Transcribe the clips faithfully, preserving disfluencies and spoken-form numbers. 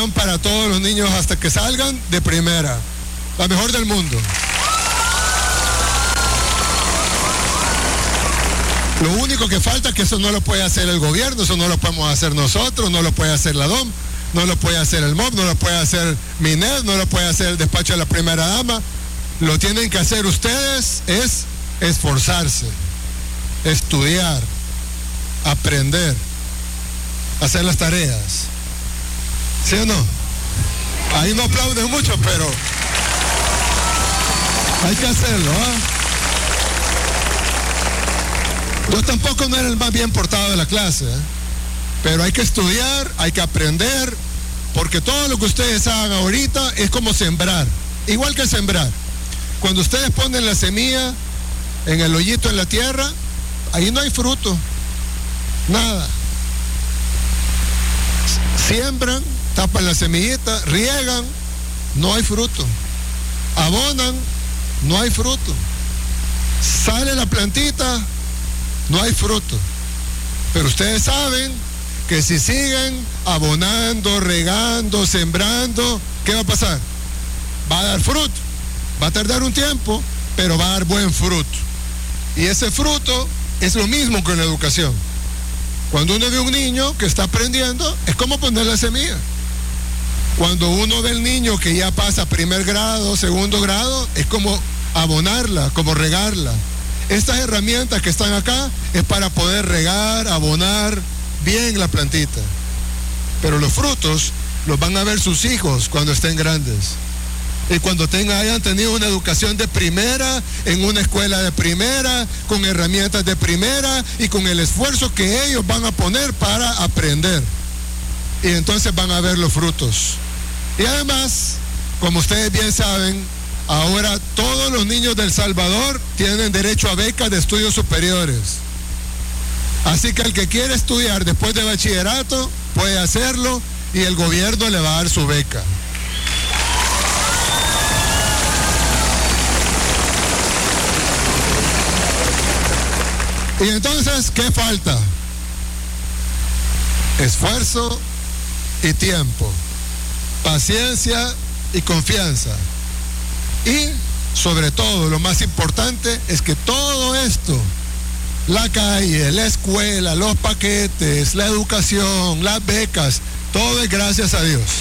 para todos los niños hasta que salgan de primera, la mejor del mundo. Lo único que falta es que eso no lo puede hacer el gobierno, eso no lo podemos hacer nosotros, no lo puede hacer la D O M, no lo puede hacer el M O B, no lo puede hacer Minet, no lo puede hacer el despacho de la primera dama. Lo tienen que hacer ustedes, es esforzarse, estudiar, aprender, hacer las tareas. ¿Sí o no? Ahí no aplauden mucho, pero hay que hacerlo, ¿ah? Yo tampoco no era el más bien portado de la clase, ¿eh? Pero hay que estudiar, hay que aprender, porque todo lo que ustedes hagan ahorita es como sembrar, igual que sembrar. Cuando ustedes ponen la semilla en el hoyito en la tierra, ahí no hay fruto, nada. Siembran, tapan la semillita, riegan, no hay fruto. Abonan, no hay fruto. Sale la plantita, no hay fruto. Pero ustedes saben que si siguen abonando, regando, sembrando, ¿qué va a pasar? Va a dar fruto. Va a tardar un tiempo, pero va a dar buen fruto. Y ese fruto es lo mismo que en la educación. Cuando uno ve a un niño que está aprendiendo, es como poner la semilla. Cuando uno ve al niño que ya pasa primer grado, segundo grado, es como abonarla, como regarla. Estas herramientas que están acá es para poder regar, abonar bien la plantita. Pero los frutos los van a ver sus hijos cuando estén grandes. Y cuando tengan, hayan tenido una educación de primera, en una escuela de primera, con herramientas de primera y con el esfuerzo que ellos van a poner para aprender. Y entonces van a ver los frutos. Y además, como ustedes bien saben, ahora todos los niños de El Salvador tienen derecho a becas de estudios superiores. Así que el que quiere estudiar después de bachillerato puede hacerlo y el gobierno le va a dar su beca. Y entonces, ¿qué falta? Esfuerzo y tiempo, paciencia y confianza. Y, sobre todo, lo más importante es que todo esto, la calle, la escuela, los paquetes, la educación, las becas, todo es gracias a Dios.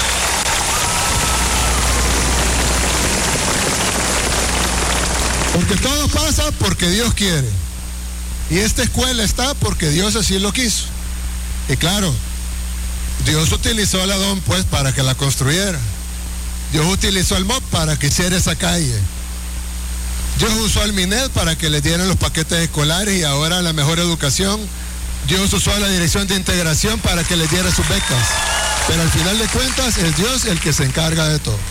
Porque todo pasa porque Dios quiere. Y esta escuela está porque Dios así lo quiso. Y claro, Dios utilizó a la D O M pues para que la construyera. Dios utilizó al M O B para que hiciera esa calle. Dios usó al Minet para que le dieran los paquetes escolares y ahora la mejor educación. Dios usó a la Dirección de Integración para que les diera sus becas. Pero al final de cuentas es Dios el que se encarga de todo.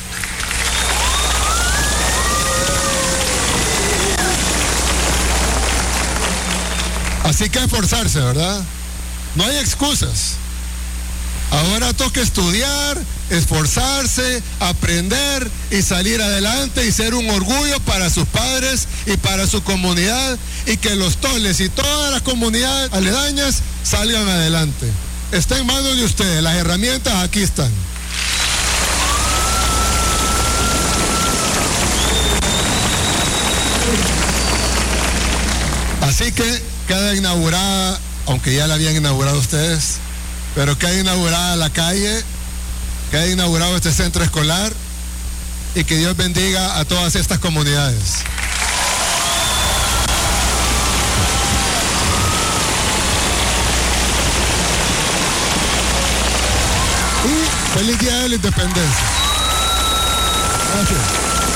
Así que esforzarse, ¿verdad? No hay excusas. Ahora toca estudiar, esforzarse, aprender y salir adelante y ser un orgullo para sus padres y para su comunidad y que los Toles y todas las comunidades aledañas salgan adelante. Está en manos de ustedes, las herramientas aquí están. Así que queda inaugurada, aunque ya la habían inaugurado ustedes, pero queda inaugurada la calle, queda inaugurado este centro escolar y que Dios bendiga a todas estas comunidades. Y feliz día de la independencia. Gracias.